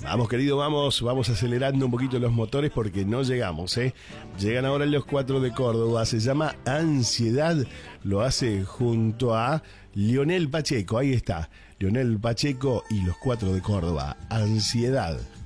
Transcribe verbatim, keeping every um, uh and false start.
Vamos, querido, vamos, vamos acelerando un poquito los motores porque no llegamos, ¿eh? Llegan ahora los cuatro de Córdoba, se llama Ansiedad, lo hace junto a Lionel Pacheco, ahí está, Lionel Pacheco y los cuatro de Córdoba, Ansiedad.